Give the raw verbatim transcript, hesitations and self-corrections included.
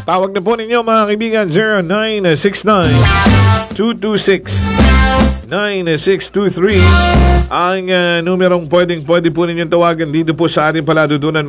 Tawag na po ninyo mga kaibigan, zero nine six nine, two two six, nine six two three ang uh, numerong pwedeng pwede po ninyong tawagan dito po sa ating paladudunan.